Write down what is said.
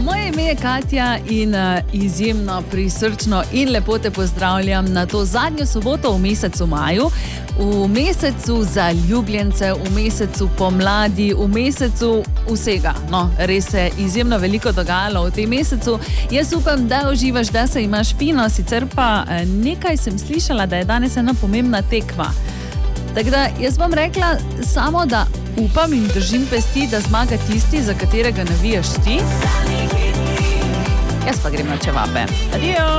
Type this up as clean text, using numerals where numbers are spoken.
Moje ime je Katja in izjemno prisrčno in lepo te pozdravljam na to zadnjo soboto v mesecu maju, v mesecu zaljubljencev, v mesecu pomladi, v mesecu vsega. No, res se je izjemno veliko dogajalo v tem mesecu. Jaz upam, da uživaš, da se imaš fino, sicer pa nekaj sem slišala, da je danes ena pomembna tekma. Tako da jaz bom rekla samo, da upam in držim pesti, da zmaga tisti, za katerega navijaš ti. Jaz pa grem na čevape. Adijo!